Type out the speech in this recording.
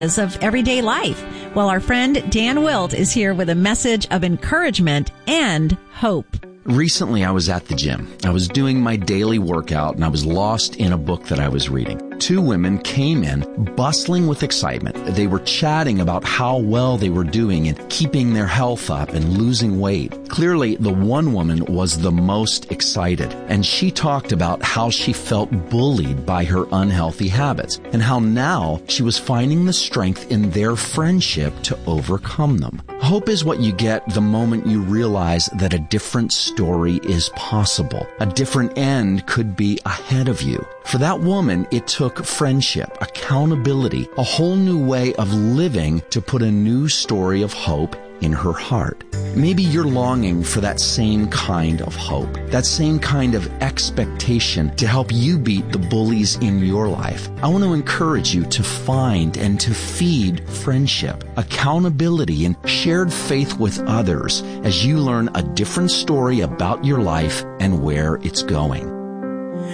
of everyday life. Well, our friend Dan Wilt is here with a message of encouragement and hope. Recently, I was at the gym. I was doing my daily workout and I was lost in a book that I was reading. Two women came in, bustling with excitement. They were chatting about how well they were doing and keeping their health up and losing weight. Clearly, the one woman was the most excited, and she talked about how she felt bullied by her unhealthy habits and how now she was finding the strength in their friendship to overcome them. Hope is what you get the moment you realize that a different story is possible. A different end could be ahead of you. For that woman, it took friendship, accountability, a whole new way of living to put a new story of hope in her heart. Maybe you're longing for that same kind of hope, that same kind of expectation to help you beat the bullies in your life. I want to encourage you to find and to feed friendship, accountability, and shared faith with others as you learn a different story about your life and where it's going.